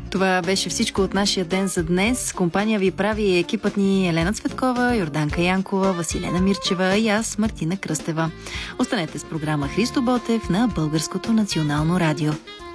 Това беше всичко от нашия ден за днес. Компания ви прави екипът ни Елена Цветкова, Йорданка Янкова, Василена Мирчева и аз, Мартина Кръстева. Останете с програма Христо Ботев на Българското национално радио.